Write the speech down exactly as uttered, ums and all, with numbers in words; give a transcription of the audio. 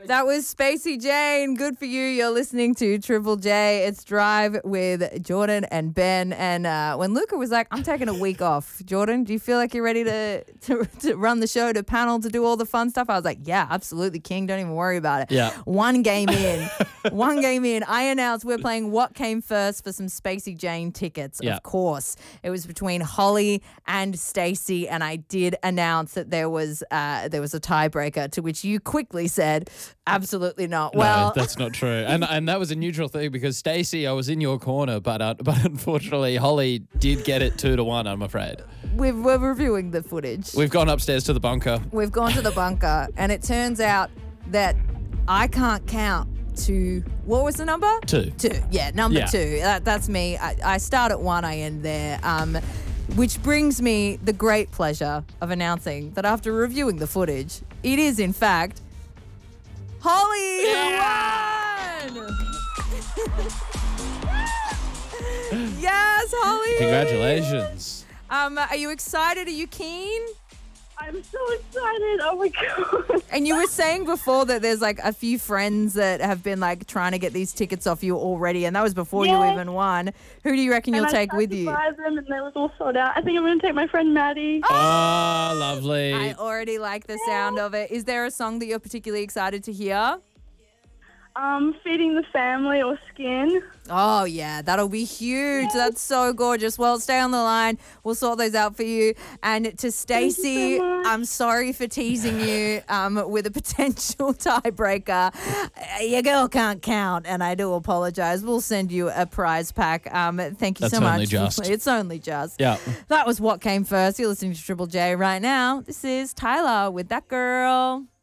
That was Spacey Jane. Good for you. You're listening to Triple J. It's Drive with Jordan and Ben. And uh, when Luca was like, I'm taking a week off. Jordan, do you feel like you're ready to, to to run the show, to panel, to do all the fun stuff? I was like, yeah, absolutely, King. Don't even worry about it. Yeah. One game in. one game in. I announced we're playing What Came First for some Spacey Jane tickets, yeah. of course. It was between Holly and Stacey, and I did announce that there was uh, there was a tiebreaker, to which you quickly said, absolutely not. No, Well, that's not true. And and that was a neutral thing because Stacey, I was in your corner, but uh, but unfortunately Holly did get it two to one, I'm afraid. we've, we're reviewing the footage. We've gone upstairs to the bunker. We've gone to the bunker, and it turns out that I can't count to, what was the number? Two. Two, yeah, number Yeah. two. That, that's me. I, I start at one, I end there. Um, which brings me the great pleasure of announcing that after reviewing the footage, it is in fact Holly who won! Yes, Holly! Congratulations. Um, are you excited? Are you keen? I'm so excited. Oh my God. And you were saying before that there's like a few friends that have been like trying to get these tickets off you already, and that was before you Yes. even won. Who do you reckon you'll and take I with tried to you? buy them and they was all sold out. I think I'm going to take my friend Maddie. Oh, lovely. I already like the sound of it. Is there a song that you're particularly excited to hear? Um, Feeding the Family or Skin. Oh, yeah, that'll be huge. That's so gorgeous. Well, stay on the line. We'll sort those out for you. And to Stacey, so much. I'm sorry for teasing you um, with a potential tiebreaker. Uh, Your girl can't count, and I do apologize. We'll send you a prize pack. Um, thank you That's so much. only just. It's only just. Yeah. That was What Came First. You're listening to Triple J right now. This is Tyler with That Girl.